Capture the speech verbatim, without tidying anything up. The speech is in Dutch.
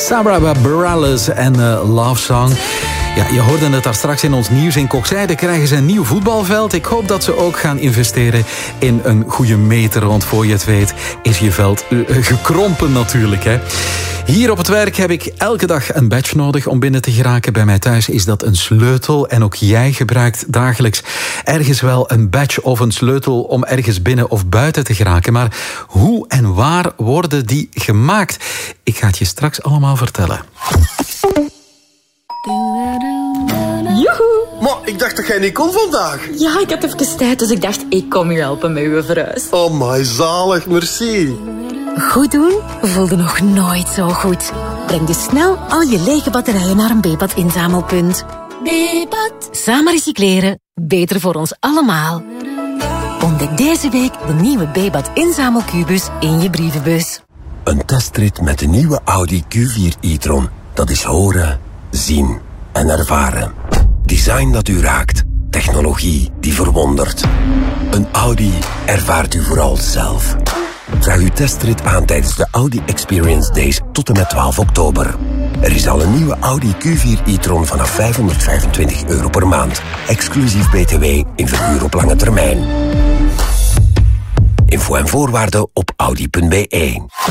Sara Bareilles en uh, Love Song. Ja, je hoorde het daar straks in ons nieuws. In Kokzijde krijgen ze een nieuw voetbalveld. Ik hoop dat ze ook gaan investeren in een goede meter. Want voor je het weet is je veld uh, gekrompen natuurlijk. Hè. Hier op het werk heb ik elke dag een badge nodig om binnen te geraken. Bij mij thuis is dat een sleutel. En ook jij gebruikt dagelijks ergens wel een badge of een sleutel om ergens binnen of buiten te geraken. Maar hoe en waar worden die gemaakt? Ik ga het je straks allemaal vertellen. Joehoe! Maar ik dacht dat jij niet kon vandaag. Ja, ik had even tijd, dus ik dacht, ik kom je helpen met uw verhuis. Oh my, zalig, merci. Goed doen voelde nog nooit zo goed. Breng dus snel al je lege batterijen naar een Bebat inzamelpunt. Bebat. Samen recycleren, beter voor ons allemaal. Ontdek deze week de nieuwe Bebat inzamelkubus in je brievenbus. Een testrit met de nieuwe Audi Q vier e-tron. Dat is horen, zien en ervaren. Design dat u raakt. Technologie die verwondert. Een Audi ervaart u vooral zelf. Vraag uw testrit aan tijdens de Audi Experience Days tot en met twaalf oktober. Er is al een nieuwe Audi Q vier e-tron vanaf vijfhonderdvijfentwintig euro per maand. Exclusief B T W in verhuur op lange termijn. Info en voorwaarden op audi punt be.